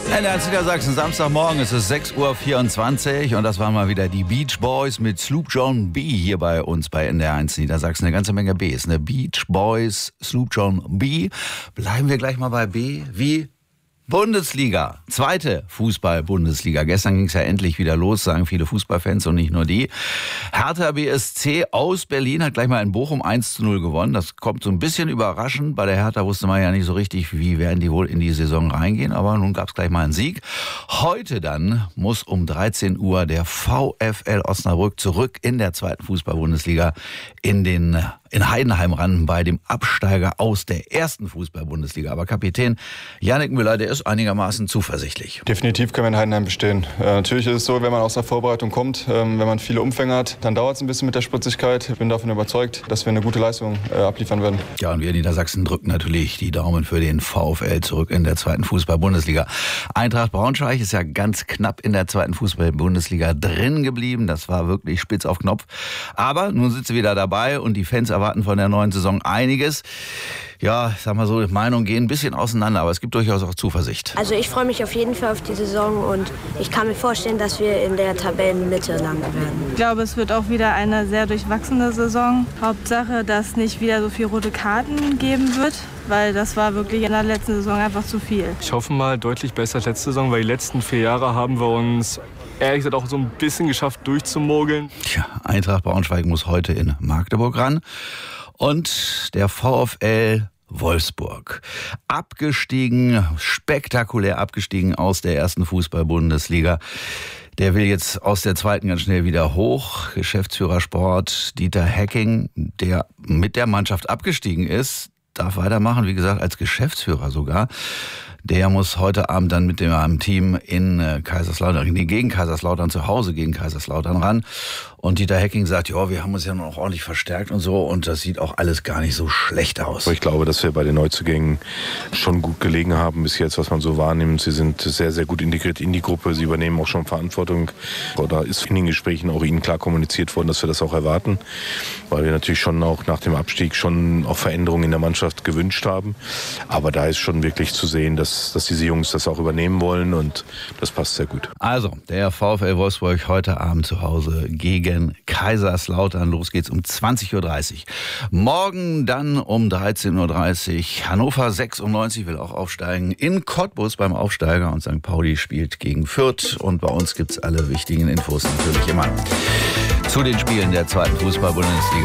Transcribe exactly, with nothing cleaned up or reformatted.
N D R eins Niedersachsen, Samstagmorgen, es ist sechs Uhr vierundzwanzig und das waren mal wieder die Beach Boys mit Sloop John B. hier bei uns bei N D R eins Niedersachsen. Eine ganze Menge Bs, ne? Beach Boys, Sloop John B. Bleiben wir gleich mal bei B wie Bundesliga, zweite Fußball-Bundesliga. Gestern ging es ja endlich wieder los, sagen viele Fußballfans und nicht nur die. Hertha B S C aus Berlin hat gleich mal in Bochum eins zu null gewonnen. Das kommt so ein bisschen überraschend. Bei der Hertha wusste man ja nicht so richtig, wie werden die wohl in die Saison reingehen. Aber nun gab es gleich mal einen Sieg. Heute dann muss um dreizehn Uhr der VfL Osnabrück zurück in der zweiten Fußball-Bundesliga in den in Heidenheim ran bei dem Absteiger aus der ersten Fußball-Bundesliga. Aber Kapitän Yannick Müller, der ist einigermaßen zuversichtlich. Definitiv können wir in Heidenheim bestehen. Äh, natürlich ist es so, wenn man aus der Vorbereitung kommt, ähm, wenn man viele Umfänge hat, dann dauert es ein bisschen mit der Spritzigkeit. Ich bin davon überzeugt, dass wir eine gute Leistung äh, abliefern werden. Ja, und wir in Niedersachsen drücken natürlich die Daumen für den VfL zurück in der zweiten Fußball-Bundesliga. Eintracht Braunschweig ist ja ganz knapp in der zweiten Fußball-Bundesliga drin geblieben. Das war wirklich spitz auf Knopf. Aber nun sind sie wieder dabei und die Fans erwarten von der neuen Saison einiges. Ja, ich sag mal so, die Meinungen gehen ein bisschen auseinander, aber es gibt durchaus auch Zuversicht. Also ich freue mich auf jeden Fall auf die Saison und ich kann mir vorstellen, dass wir in der Tabellenmitte landen werden. Ich glaube, es wird auch wieder eine sehr durchwachsene Saison. Hauptsache, dass nicht wieder so viele rote Karten geben wird, weil das war wirklich in der letzten Saison einfach zu viel. Ich hoffe mal deutlich besser als letzte Saison, weil die letzten vier Jahre haben wir uns ehrlich gesagt auch so ein bisschen geschafft durchzumogeln. Tja, Eintracht Braunschweig muss heute in Magdeburg ran. Und der VfL Wolfsburg. Abgestiegen, spektakulär abgestiegen aus der ersten Fußball-Bundesliga. Der will jetzt aus der zweiten ganz schnell wieder hoch. Geschäftsführer Sport Dieter Hecking, der mit der Mannschaft abgestiegen ist, darf weitermachen, wie gesagt, als Geschäftsführer sogar. Der muss heute Abend dann mit dem Team in Kaiserslautern, gegen Kaiserslautern zu Hause gegen Kaiserslautern ran. Und Dieter Hecking sagt, ja, wir haben uns ja noch ordentlich verstärkt und so. Und das sieht auch alles gar nicht so schlecht aus. Ich glaube, dass wir bei den Neuzugängen schon gut gelegen haben bis jetzt, was man so wahrnimmt. Sie sind sehr, sehr gut integriert in die Gruppe. Sie übernehmen auch schon Verantwortung. Da ist in den Gesprächen auch ihnen klar kommuniziert worden, dass wir das auch erwarten. Weil wir natürlich schon auch nach dem Abstieg schon auch Veränderungen in der Mannschaft gewünscht haben. Aber da ist schon wirklich zu sehen, dass, dass diese Jungs das auch übernehmen wollen. Und das passt sehr gut. Also, der VfL Wolfsburg heute Abend zu Hause gegen Kaiserslautern. Los geht's um zwanzig Uhr dreißig. Morgen dann um dreizehn Uhr dreißig. Hannover sechsundneunzig will auch aufsteigen. In Cottbus beim Aufsteiger. Und Sankt Pauli spielt gegen Fürth. Und bei uns gibt's alle wichtigen Infos natürlich immer zu den Spielen der zweiten Fußball-Bundesliga.